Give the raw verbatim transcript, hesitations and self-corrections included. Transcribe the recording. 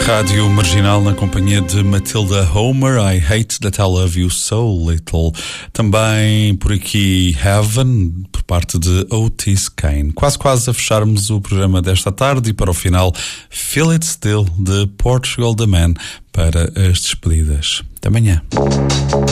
Rádio Marginal na companhia de Matilda Homer, I Hate That I Love You So Little. Também por aqui Heaven, por parte de Otis Kane. Quase quase a fecharmos o programa desta tarde e para o final Feel It Still de Portugal The Man para as despedidas. Até amanhã.